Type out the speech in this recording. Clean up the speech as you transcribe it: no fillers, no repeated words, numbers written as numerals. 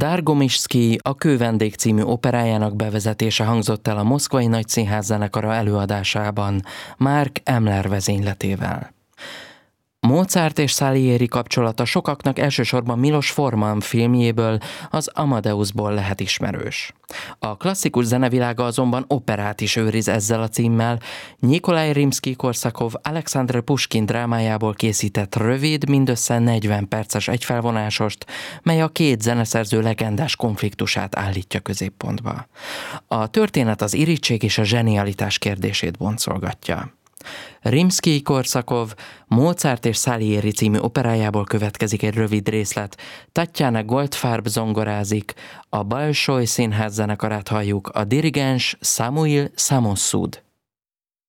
Dargomiszkij a Kővendég című operájának bevezetése hangzott el a Moszkvai Nagyszínház zenekara előadásában, Mark Emler vezényletével. Mozart és Salieri kapcsolata sokaknak elsősorban Milos Forman filmjéből, az Amadeusból lehet ismerős. A klasszikus zenevilága azonban operát is őriz ezzel a címmel. Nyikolaj Rimszkij-Korszakov Alexandr Puskin drámájából készített rövid, mindössze 40 perces egyfelvonásost, mely a két zeneszerző legendás konfliktusát állítja középpontba. A történet az irigység és a zsenialitás kérdését boncolgatja. Rimszkij-Korszakov Mozart és Salieri című operájából következik egy rövid részlet. Tatjana Goldfarb zongorázik, a Bolsoj Színház zenekarát halljuk, a dirigens Samuil Samossud.